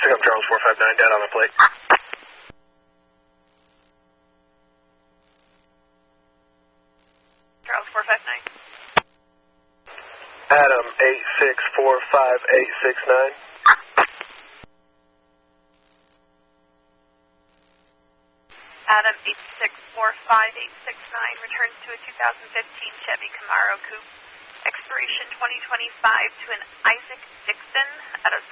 Pickup Charles 459, dead on the plate. Charles 459. Adam 8645869. Adam 8645869 returns to a 2015 Chevy Camaro Coupe. Expiration 2025 to an Isaac Dixon out of